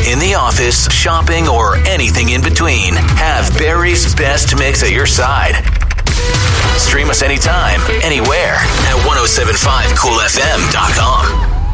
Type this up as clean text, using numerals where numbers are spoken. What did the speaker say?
in the office, shopping, or anything in between, have Barry's best mix at your side. Stream us anytime, anywhere at 1075coolfm.com.